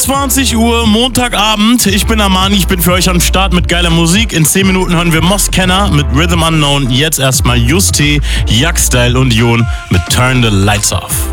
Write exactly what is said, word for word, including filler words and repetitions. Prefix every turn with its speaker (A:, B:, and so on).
A: einundzwanzig Uhr, Montagabend. Ich bin Armani, ich bin für euch am Start mit geiler Musik. In zehn Minuten hören wir Mos Kenner mit Rhythm Unknown. Jetzt erstmal Justi, Jackstyle und Jon mit Turn the Lights Off.